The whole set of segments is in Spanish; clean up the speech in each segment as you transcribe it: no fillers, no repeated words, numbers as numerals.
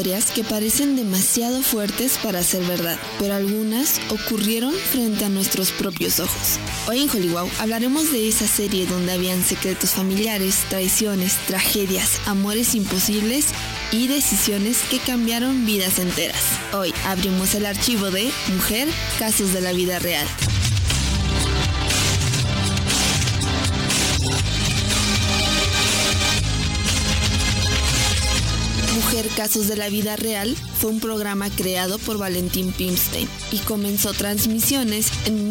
historias que parecen demasiado fuertes para ser verdad, pero algunas ocurrieron frente a nuestros propios ojos. Hoy en Hollywood hablaremos de esa serie donde habían secretos familiares, traiciones, tragedias, amores imposibles y decisiones que cambiaron vidas enteras. Hoy abrimos el archivo de Mujer, casos de la vida real. Mujer, casos de la vida real fue un programa creado por Valentín Pimstein y comenzó transmisiones en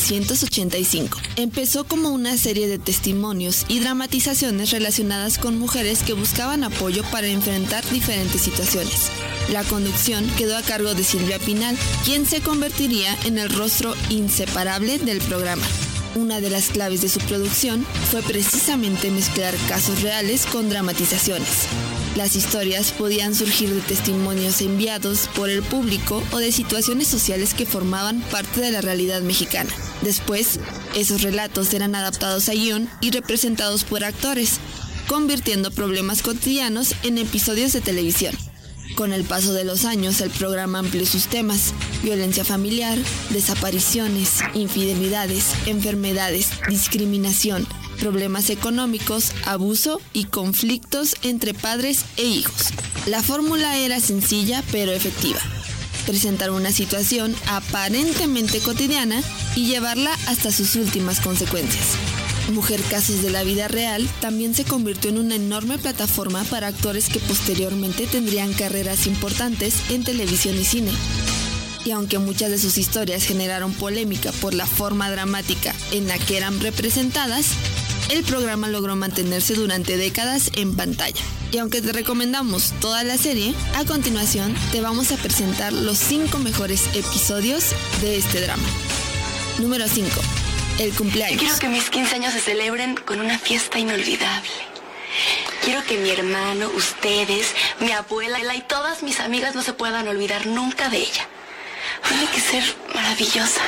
1985. Empezó como una serie de testimonios y dramatizaciones relacionadas con mujeres que buscaban apoyo para enfrentar diferentes situaciones. La conducción quedó a cargo de Silvia Pinal, quien se convertiría en el rostro inseparable del programa. Una de las claves de su producción fue precisamente mezclar casos reales con dramatizaciones. Las historias podían surgir de testimonios enviados por el público o de situaciones sociales que formaban parte de la realidad mexicana. Después, esos relatos eran adaptados a guión y representados por actores, convirtiendo problemas cotidianos en episodios de televisión. Con el paso de los años, el programa amplió sus temas: violencia familiar, desapariciones, infidelidades, enfermedades, discriminación, problemas económicos, abuso y conflictos entre padres e hijos. La fórmula era sencilla pero efectiva: presentar una situación aparentemente cotidiana y llevarla hasta sus últimas consecuencias. Mujer, casos de la vida real también se convirtió en una enorme plataforma para actores que posteriormente tendrían carreras importantes en televisión y cine. Y aunque muchas de sus historias generaron polémica por la forma dramática en la que eran representadas, el programa logró mantenerse durante décadas en pantalla. Y aunque te recomendamos toda la serie, a continuación te vamos a presentar los 5 mejores episodios de este drama. Número 5. El cumpleaños. Quiero que mis 15 años se celebren con una fiesta inolvidable. Quiero que mi hermano, ustedes, mi abuela y todas mis amigas no se puedan olvidar nunca de ella. Tiene que ser maravillosa.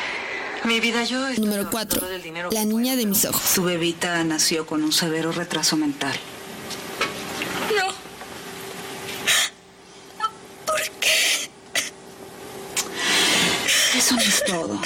Mi vida, yo... Número 4. La niña de mis ojos. Su bebita nació con un severo retraso mental. No. ¿Por qué? Eso no es todo.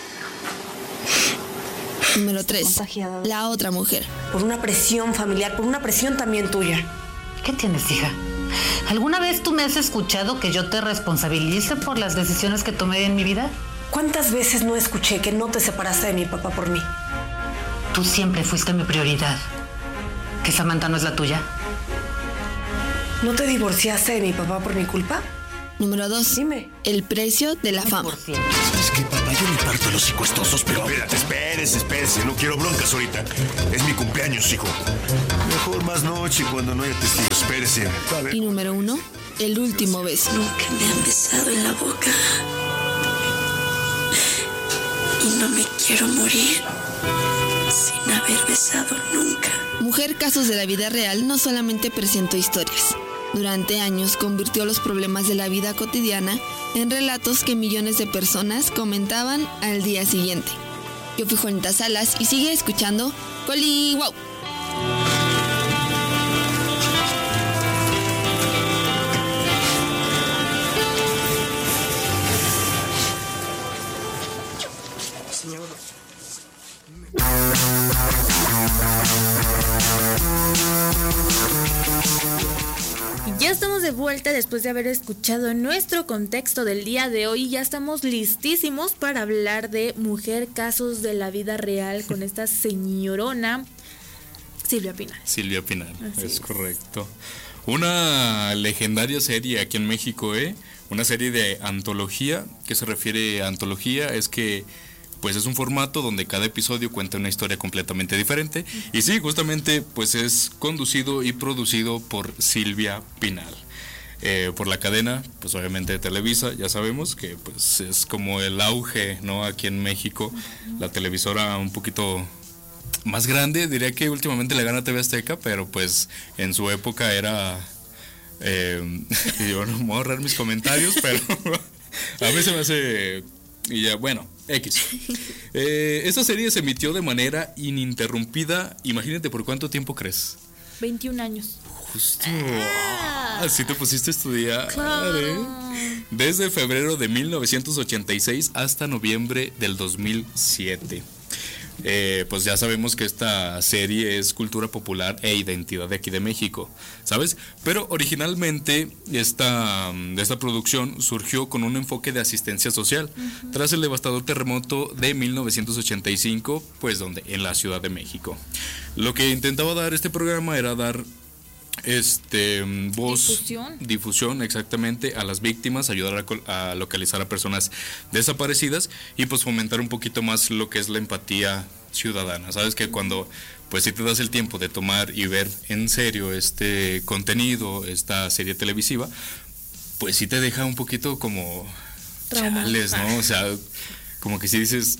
Número 3. La otra mujer. Por una presión familiar, por una presión también tuya. ¿Qué tienes, hija? ¿Alguna vez tú me has escuchado que yo te responsabilice por las decisiones que tomé en mi vida? ¿Cuántas veces no escuché que no te separaste de mi papá por mí? Tú siempre fuiste mi prioridad. ¿Que Samantha no es la tuya? ¿No te divorciaste de mi papá por mi culpa? Número 2. Dime. El precio de la fama. ¿Sabes qué, papá? Yo me parto los hocicostosos, pero... Espérese. No quiero broncas ahorita. Es mi cumpleaños, hijo. Mejor más noche cuando no haya testigos. Espérese. Y número 1. El último beso. Nunca me han besado en la boca. Y no me quiero morir sin haber besado nunca. Mujer, casos de la vida real no solamente presentó historias. Durante años convirtió los problemas de la vida cotidiana en relatos que millones de personas comentaban al día siguiente. Yo fui Juanita Salas y sigue escuchando Hollywood. Ya estamos de vuelta después de haber escuchado nuestro contexto del día de hoy. Ya estamos listísimos para hablar de Mujer, casos de la vida real con esta señorona Silvia Pinal. Silvia Pinal, es correcto. Una legendaria serie aquí en México, una serie de antología. ¿Qué se refiere a antología? Es que pues es un formato donde cada episodio cuenta una historia completamente diferente. Y sí, justamente pues es conducido y producido por Silvia Pinal. Por la cadena, pues obviamente de Televisa, ya sabemos que pues es como el auge, ¿no? Aquí en México, la televisora un poquito más grande, diría que últimamente le gana TV Azteca, pero pues en su época era... yo no me voy a ahorrar mis comentarios, pero a mí se me hace... Y ya, bueno, X. Esta serie se emitió de manera ininterrumpida. Imagínate por cuánto tiempo crees. 21 años. Justo. Sí te pusiste a estudiar. Claro. Desde febrero de 1986 hasta noviembre del 2007. Pues ya sabemos que esta serie es cultura popular e identidad de aquí de México, ¿sabes? Pero originalmente esta producción surgió con un enfoque de asistencia social, tras el devastador terremoto de 1985, pues donde en la Ciudad de México. Lo que intentaba dar este programa era dar voz, difusión exactamente a las víctimas, ayudar a localizar a personas desaparecidas y pues fomentar un poquito más lo que es la empatía ciudadana. Sabes que cuando pues si te das el tiempo de tomar y ver en serio este contenido, esta serie televisiva, pues sí te deja un poquito como chales, ¿no? O sea, como que si dices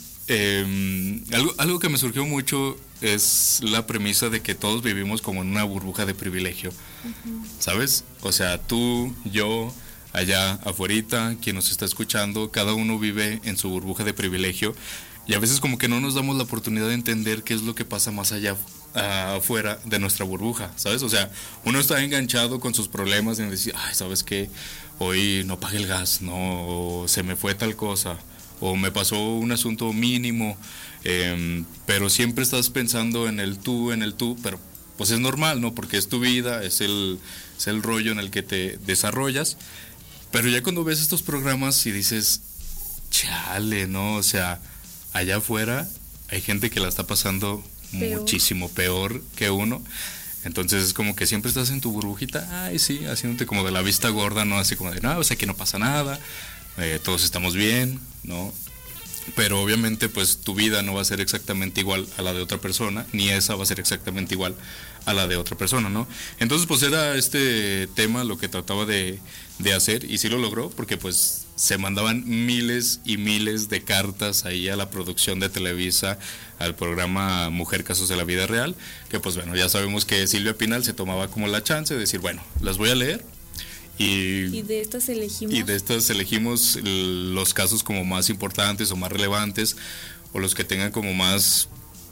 algo que me surgió mucho es la premisa de que todos vivimos como en una burbuja de privilegio, ¿sabes? O sea, tú, yo, allá afuerita, quien nos está escuchando, cada uno vive en su burbuja de privilegio y a veces como que no nos damos la oportunidad de entender qué es lo que pasa más allá afuera de nuestra burbuja, ¿sabes? O sea, uno está enganchado con sus problemas en decir, ay, ¿sabes qué? Hoy no pagué el gas, no, o se me fue tal cosa, o me pasó un asunto mínimo, pero siempre estás pensando en el tú, pero pues es normal, ¿no? Porque es tu vida, es el rollo en el que te desarrollas, pero ya cuando ves estos programas y dices, chale, ¿no? O sea, allá afuera hay gente que la está pasando muchísimo peor que uno. Entonces es como que siempre estás en tu burbujita, ay sí, haciéndote como de la vista gorda, ¿no? Así como de, no, o sea, aquí no pasa nada, todos estamos bien, ¿no? Pero obviamente pues tu vida no va a ser exactamente igual a la de otra persona, ni esa va a ser exactamente igual a la de otra persona, ¿no? Entonces pues era este tema lo que trataba de hacer y sí lo logró porque pues se mandaban miles y miles de cartas ahí a la producción de Televisa, al programa Mujer Casos de la Vida Real, que pues bueno, ya sabemos que Silvia Pinal se tomaba como la chance de decir, bueno, las voy a leer. Y de estas elegimos los casos como más importantes o más relevantes o los que tengan como más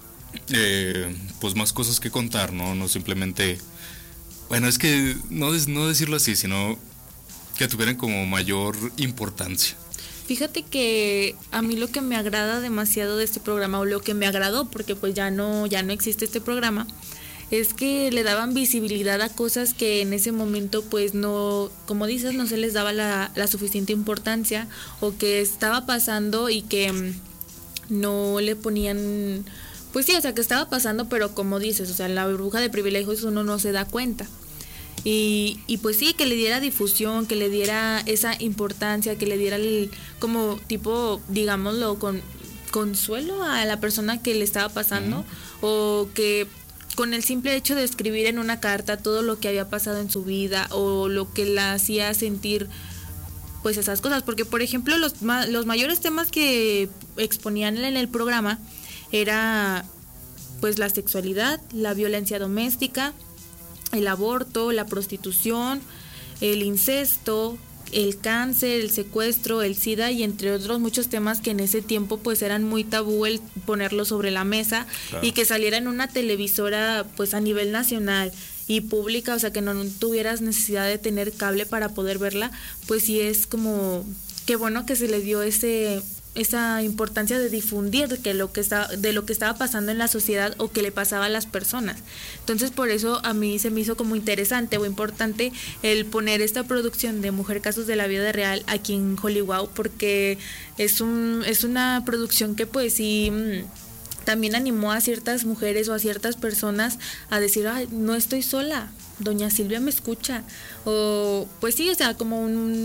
pues más cosas que contar, no simplemente, bueno, es que no decirlo así, sino que tuvieran como mayor importancia. Fíjate que a mí lo que me agrada demasiado de este programa, o lo que me agradó, porque pues ya no existe este programa, es que le daban visibilidad a cosas que en ese momento pues no, como dices, no se les daba la suficiente importancia, o que estaba pasando y que no le ponían, pues sí, o sea, que estaba pasando, pero como dices, o sea, la burbuja de privilegios uno no se da cuenta. Y pues sí, que le diera difusión, que le diera esa importancia, que le diera como tipo, digámoslo, consuelo a la persona que le estaba pasando, o que con el simple hecho de escribir en una carta todo lo que había pasado en su vida o lo que la hacía sentir, pues esas cosas. Porque por ejemplo los mayores temas que exponían en el programa era pues la sexualidad, la violencia doméstica, el aborto, la prostitución, el incesto, el cáncer, el secuestro, el SIDA y entre otros muchos temas que en ese tiempo pues eran muy tabú el ponerlo sobre la mesa. Claro. Y que saliera en una televisora pues a nivel nacional y pública, o sea, que no tuvieras necesidad de tener cable para poder verla, pues sí es como qué bueno que se le dio esa importancia de difundir de lo que estaba pasando en la sociedad o que le pasaba a las personas. Entonces por eso a mí se me hizo como interesante o importante el poner esta producción de Mujer Casos de la Vida Real aquí en Hollywood, porque es una producción que pues sí también animó a ciertas mujeres o a ciertas personas a decir, ay, no estoy sola, doña Silvia me escucha, o pues sí, o sea, como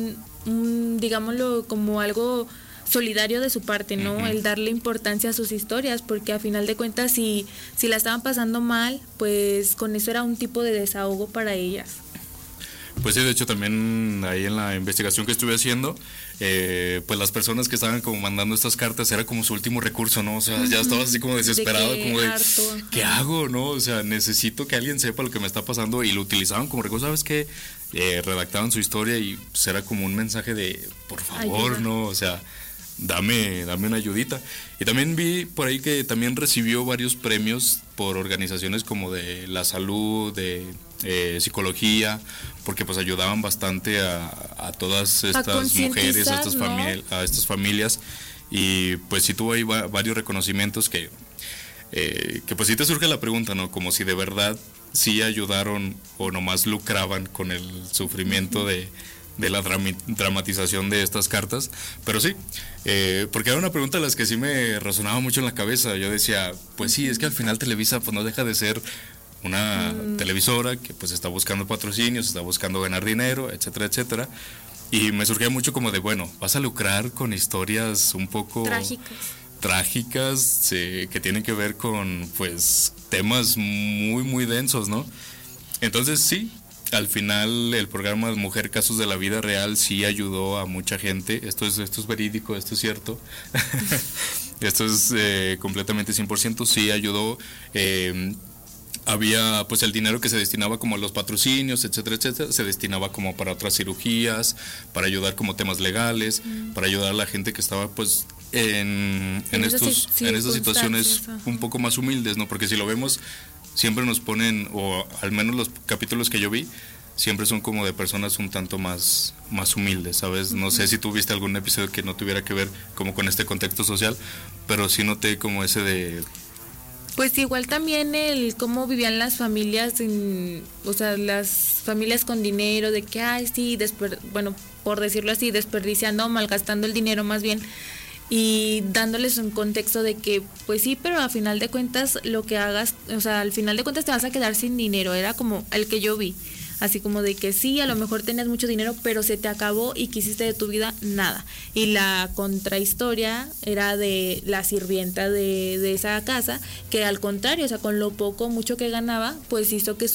un digámoslo, como algo solidario de su parte, ¿no? El darle importancia a sus historias, porque a final de cuentas si la estaban pasando mal, pues con eso era un tipo de desahogo para ellas. Pues sí, de hecho también ahí en la investigación que estuve haciendo, pues las personas que estaban como mandando estas cartas era como su último recurso, ¿no? O sea, ya estabas así como desesperado, como de, ¿qué hago, no? O sea, necesito que alguien sepa lo que me está pasando, y lo utilizaban como recurso, ¿sabes qué? Redactaban su historia y pues era como un mensaje de, por favor, ayuda, ¿no? O sea, dame una ayudita. Y también vi por ahí que también recibió varios premios por organizaciones como de la salud, de psicología, porque pues ayudaban bastante a todas estas mujeres, a estas familias, y pues sí tuvo ahí varios reconocimientos que pues sí te surge la pregunta, ¿no? Como si de verdad sí ayudaron o nomás lucraban con el sufrimiento de la dramatización de estas cartas, pero sí, porque era una pregunta de las que sí me resonaba mucho en la cabeza. Yo decía, pues sí, es que al final Televisa pues no deja de ser una televisora que pues está buscando patrocinios, está buscando ganar dinero, etcétera, etcétera, y me surgía mucho como de, bueno, vas a lucrar con historias un poco trágicas que tienen que ver con pues temas muy muy densos, ¿no? Entonces sí, al final el programa Mujer Casos de la Vida Real sí ayudó a mucha gente. Esto es verídico, esto es cierto. Esto es completamente 100%, sí ayudó. Había pues el dinero que se destinaba como a los patrocinios, etcétera, etcétera, se destinaba como para otras cirugías, para ayudar como temas legales, para ayudar a la gente que estaba pues en estas situaciones un poco más humildes, ¿no? Porque si lo vemos, siempre nos ponen, o al menos los capítulos que yo vi, siempre son como de personas un tanto más humildes, ¿sabes? No sé si tú viste algún episodio que no tuviera que ver como con este contexto social, pero sí noté como ese de... Pues igual también el cómo vivían las familias, o sea, las familias con dinero, de que, ay, sí, bueno, por decirlo así, desperdiciando, malgastando el dinero más bien, y dándoles un contexto de que, pues sí, pero al final de cuentas lo que hagas, o sea, al final de cuentas te vas a quedar sin dinero. Era como el que yo vi, así como de que sí, a lo mejor tenías mucho dinero, pero se te acabó y que hiciste de tu vida nada. Y la contrahistoria era de la sirvienta de esa casa, que al contrario, o sea, con lo mucho que ganaba, pues hizo que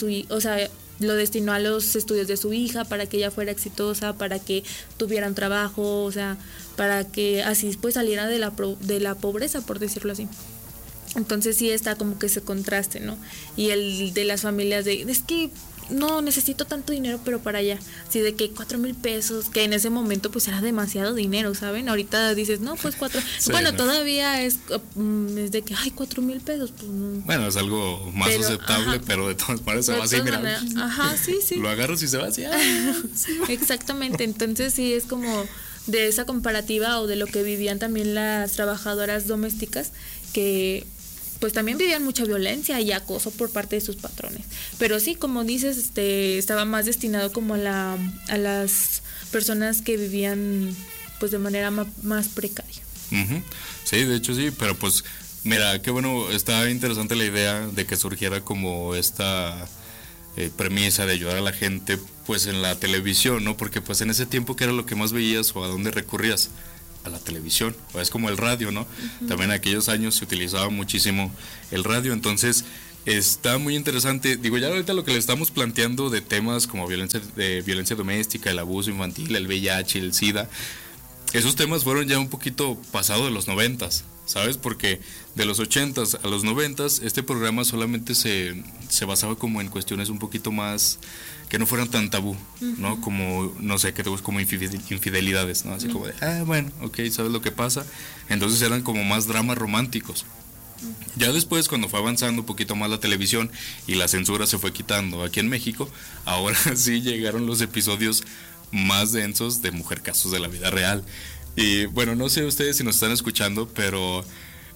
lo destinó a los estudios de su hija para que ella fuera exitosa, para que tuviera un trabajo, o sea, para que así pues saliera de la pobreza, por decirlo así. Entonces sí está como que ese contraste, ¿no? Y el de las familias es que no necesito tanto dinero, pero para allá, así de que 4,000 pesos, que en ese momento pues era demasiado dinero, ¿saben? Ahorita dices, no, pues 4, sí, bueno, no. Todavía es de que, ay, 4,000 pesos, pues no. Bueno, es algo más aceptable, ajá, pero de todas maneras se va así, mira. Ajá, sí, sí. Lo agarras y se va así. Exactamente, entonces sí es como de esa comparativa o de lo que vivían también las trabajadoras domésticas, que pues también vivían mucha violencia y acoso por parte de sus patrones. Pero sí, como dices, estaba más destinado como a las personas que vivían pues de manera más precaria. Uh-huh. Sí, de hecho sí, pero pues mira, qué bueno, está interesante la idea de que surgiera como esta premisa de ayudar a la gente pues en la televisión, ¿no? Porque pues en ese tiempo, ¿qué era lo que más veías o a dónde recurrías? A la televisión, o es como el radio, ¿no? Uh-huh. También en aquellos años se utilizaba muchísimo el radio, entonces está muy interesante. Digo, ya ahorita lo que le estamos planteando de temas como violencia doméstica, el abuso infantil, el VIH, el SIDA, esos temas fueron ya un poquito pasado de los 90s, ¿sabes? Porque de los 80s a los 90s este programa solamente se basaba como en cuestiones un poquito más que no fueran tan tabú, ¿no? Como, no sé, como infidelidades, ¿no? Así como de, bueno, ok, ¿sabes lo que pasa? Entonces eran como más dramas románticos. Ya después, cuando fue avanzando un poquito más la televisión y la censura se fue quitando aquí en México, ahora sí llegaron los episodios más densos de Mujer Casos de la Vida Real. Y bueno, no sé ustedes si nos están escuchando, pero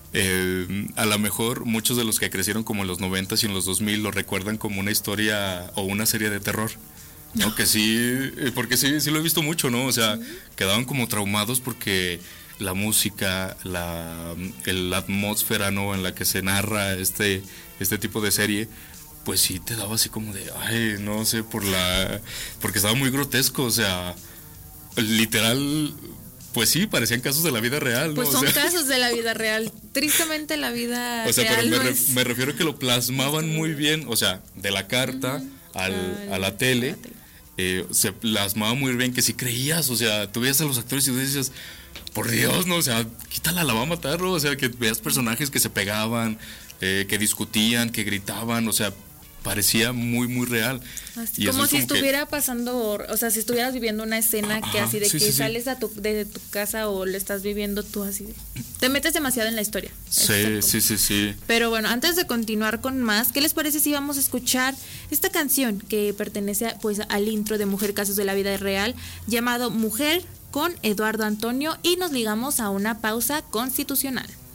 a lo mejor muchos de los que crecieron como en los 90s y en los 2000 lo recuerdan como una historia o una serie de terror, ¿no? Que sí, porque sí lo he visto mucho, ¿no? O sea, quedaban como traumados porque la música, la atmósfera, ¿no? En la que se narra este tipo de serie, pues sí te daba así como de, ay, no sé, porque estaba muy grotesco, o sea, literal. Pues sí, parecían casos de la vida real, ¿no? Pues son casos de la vida real. Tristemente la vida real. O sea, pero me refiero a que lo plasmaban muy bien, o sea, de la carta a la tele, se plasmaba muy bien que si creías, o sea, tú veías a los actores y tú decías, por Dios, ¿no? O sea, quítala, la va a matar, ¿no? O sea, que veías personajes que se pegaban, que discutían, que gritaban, o sea, parecía muy, muy real. Así, como si estuviera pasando, o sea, si estuvieras viviendo una escena que así de que sales de tu casa o le estás viviendo tú así. Te metes demasiado en la historia. Sí. Pero bueno, antes de continuar con más, ¿qué les parece si vamos a escuchar esta canción que pertenece pues al intro de Mujer Casos de la Vida Real, llamado Mujer, con Eduardo Antonio, y nos ligamos a una pausa constitucional?